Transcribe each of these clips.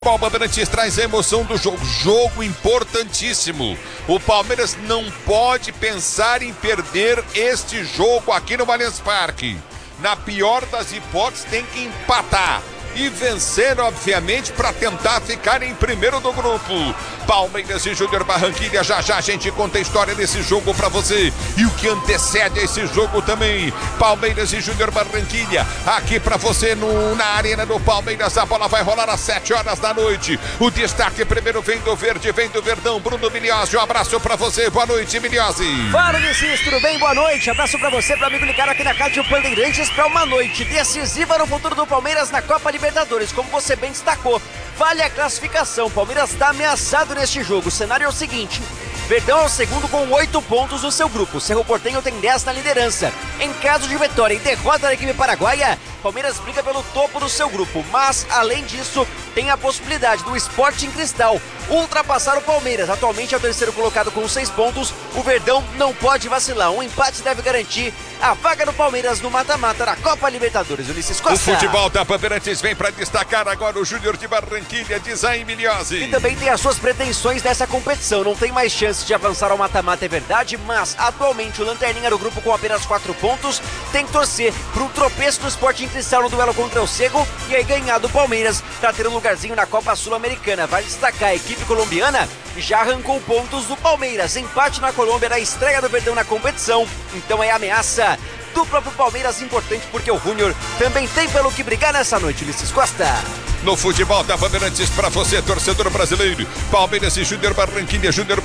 O Bandeirantes traz a emoção do jogo importantíssimo. O Palmeiras não pode pensar em perder este jogo aqui no Allianz Parque. Na pior das hipóteses, tem que empatar e vencer, obviamente, para tentar ficar em primeiro do grupo. Palmeiras e Júnior Barranquilla, já a gente conta a história desse jogo para você e o que antecede esse jogo também. Palmeiras e Júnior Barranquilla, aqui para você na Arena do Palmeiras. A bola vai rolar às 7 horas da noite. O destaque primeiro vem do verde, vem do Verdão. Bruno Milhozzi, um abraço para você. Boa noite, Milhozzi. Fala, Vinícius, tudo bem? Boa noite. Abraço para você, para amigo ligado aqui na Rádio Bandeirantes, para uma noite decisiva no futuro do Palmeiras na Copa Libertadores, como você bem destacou. Vale a classificação, o Palmeiras está ameaçado neste jogo. O cenário é o seguinte: Verdão é o segundo com 8 pontos no seu grupo. Cerro Porteño tem 10 na liderança. Em caso de vitória e derrota da equipe paraguaia, Palmeiras briga pelo topo do seu grupo. Mas, além disso, tem a possibilidade do Sporting Cristal ultrapassar o Palmeiras. Atualmente é o terceiro colocado com 6 pontos. O Verdão não pode vacilar. Um empate deve garantir a vaga do Palmeiras no mata-mata da Copa Libertadores. Ulisses Costa. O futebol da Bandeirantes vem para destacar agora o Júnior de Barranquilla, diz aí Milhozzi. E também tem as suas pretensões nessa competição. Não tem mais chance de avançar ao mata-mata, é verdade, mas atualmente o Lanterninha do grupo com apenas 4 pontos tem que torcer para um tropeço do Sporting Cristal no duelo contra o Cego e aí ganhar do Palmeiras para ter um lugarzinho na Copa Sul-Americana. Vale destacar, a equipe colombiana já arrancou pontos do Palmeiras. Empate na Colômbia na estreia do Verdão na competição. Então é ameaça do próprio Palmeiras, importante porque o Júnior também tem pelo que brigar nessa noite. Ulisses Costa. No futebol da Bandeirantes para você, torcedor brasileiro. Palmeiras e Júnior Barranquilla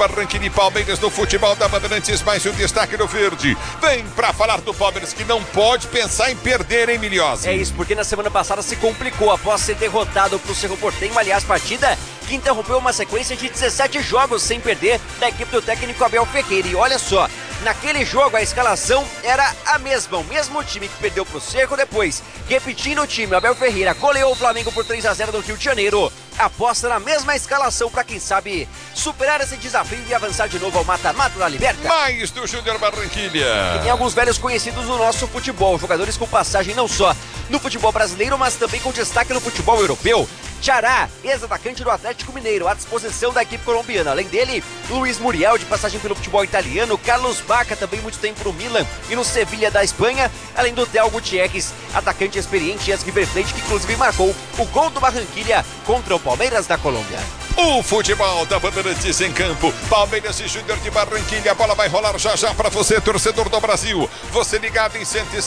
e Palmeiras no futebol da Bandeirantes, mais um destaque do verde. Vem para falar do Palmeiras que não pode pensar em perder, hein, Milhozzi? É isso, porque na semana passada se complicou após ser derrotado pro Cerro Porteño. Aliás, partida que interrompeu uma sequência de 17 jogos sem perder da equipe do técnico Abel Ferreira. E olha só, naquele jogo a escalação era a mesma, o mesmo time que perdeu pro Cerro. Depois, repetindo o time, Abel Ferreira goleou o Flamengo por 3-0 no Rio de Janeiro. Aposta na mesma escalação para quem sabe superar esse desafio e avançar de novo ao mata-mata da Libertadores. Mais do Júnior Barranquilla. E tem alguns velhos conhecidos no nosso futebol, jogadores com passagem não só no futebol brasileiro, mas também com destaque no futebol europeu. Tchará, ex-atacante do Atlético Mineiro, à disposição da equipe colombiana. Além dele, Luiz Muriel, de passagem pelo futebol italiano, Carlos Bacca, também muito tempo no Milan e no Sevilha da Espanha, além do Theo Gutierrez, atacante experiente e ex-River Plate, que inclusive marcou o gol do Barranquilla contra o Palmeiras da Colômbia. O futebol da Bandeirantes em campo. Palmeiras e Júnior de Barranquilla. A bola vai rolar já para você, torcedor do Brasil. Você ligado em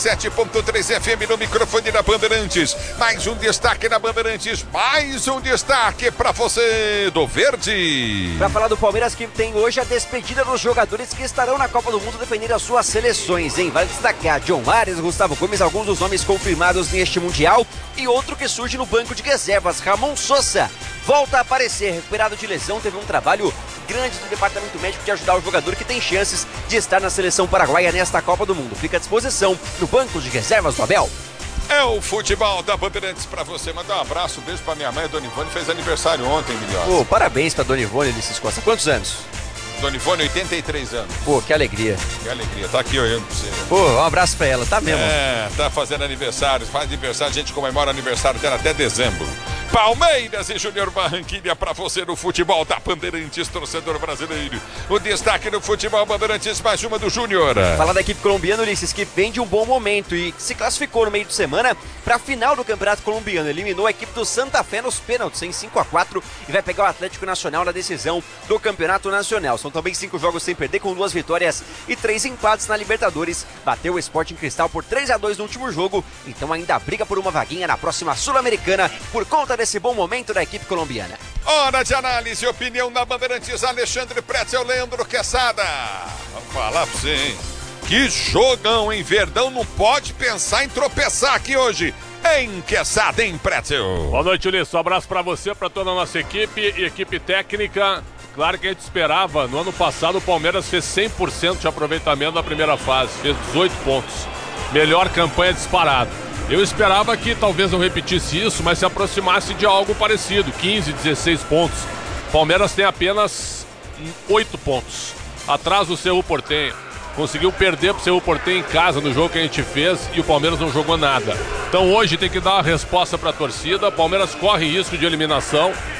107.3 FM no microfone da Bandeirantes. Mais um destaque na Bandeirantes. Mais um destaque para você do verde. Para falar do Palmeiras, que tem hoje a despedida dos jogadores que estarão na Copa do Mundo defendendo as suas seleções, hein? Vale destacar John Arias, Gustavo Gomes, alguns dos nomes confirmados neste Mundial. E outro que surge no banco de reservas, Ramon Sosa. Volta a aparecer, recuperado de lesão, teve um trabalho grande do departamento médico de ajudar o jogador que tem chances de estar na seleção paraguaia nesta Copa do Mundo. Fica à disposição no banco de reservas do Abel. É o futebol da Bandeirantes pra você. Mandar um abraço, um beijo pra minha mãe, a Dona Ivone, fez aniversário ontem, Milhozzi. Parabéns pra Dona Ivone, Ulisses Costa. Quantos anos? Dona Ivone, 83 anos. Que alegria. Que alegria, tá aqui olhando pra você. Um abraço pra ela, tá mesmo? Tá fazendo aniversário, faz aniversário, a gente comemora o aniversário dela até dezembro. Palmeiras e Júnior Barranquilla pra você no futebol da Bandeirantes, torcedor brasileiro. O destaque no futebol Bandeirantes, mais uma do Júnior. Falar da equipe colombiana, Ulisses, que vem de um bom momento e se classificou no meio de semana pra final do Campeonato Colombiano. Eliminou a equipe do Santa Fé nos pênaltis em 5-4 e vai pegar o Atlético Nacional na decisão do Campeonato Nacional. São também 5 jogos sem perder, com 2 vitórias e 3 empates na Libertadores. Bateu o Sporting Cristal por 3-2 no último jogo, então ainda briga por uma vaguinha na próxima Sul-Americana por conta desse bom momento da equipe colombiana. Hora de análise e opinião na Bandeirantes, Alexandre Pretzel, Leandro Quesada. Vou falar pra você, hein? Que jogão, hein? Verdão não pode pensar em tropeçar aqui hoje. Em Quesada, em Pretzel. Boa noite, Ulisses. Um abraço pra você, pra toda a nossa equipe e equipe técnica. Claro que a gente esperava, no ano passado o Palmeiras fez 100% de aproveitamento na primeira fase, fez 18 pontos. Melhor campanha disparada. Eu esperava que talvez não repetisse isso, mas se aproximasse de algo parecido, 15, 16 pontos. Palmeiras tem apenas 8 pontos, atrás do Cerro Porteño. Conseguiu perder pro Cerro Porteño em casa no jogo que a gente fez e o Palmeiras não jogou nada. Então hoje tem que dar uma resposta para a torcida. O Palmeiras corre risco de eliminação.